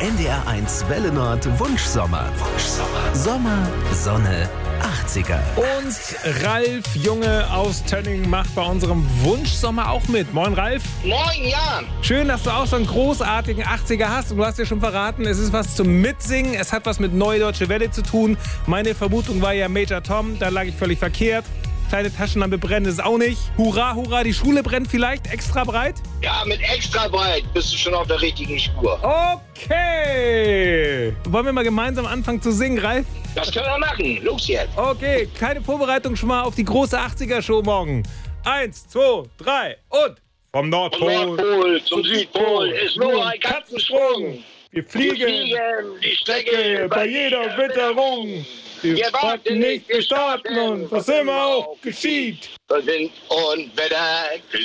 NDR1 Welle Nord Wunschsommer. Sommer, Sonne, 80er. Und Ralf Junge aus Tönning macht bei unserem Wunschsommer auch mit. Moin Ralf. Moin Jan. Schön, dass du auch so einen großartigen 80er hast. Und du hast ja schon verraten, es ist was zum Mitsingen. Es hat was mit Neue Deutsche Welle zu tun. Meine Vermutung war ja Major Tom. Da lag ich völlig verkehrt. Kleine Taschenlampe brennen ist auch nicht. Hurra, hurra, die Schule brennt vielleicht extra breit? Ja, mit extra breit bist du schon auf der richtigen Spur. Okay. Wollen wir mal gemeinsam anfangen zu singen, Ralf? Das können wir machen. Los jetzt. Okay, kleine Vorbereitung schon mal auf die große 80er-Show morgen. 1, 2, 3 und... Vom Nordpol, Vom Nordpol zum Südpol ist nur ein Katzensprung. Wir fliegen die Strecke bei jeder Witterung. Wir warten nicht, wir starten und was immer auch geschieht. Wind und Wetter.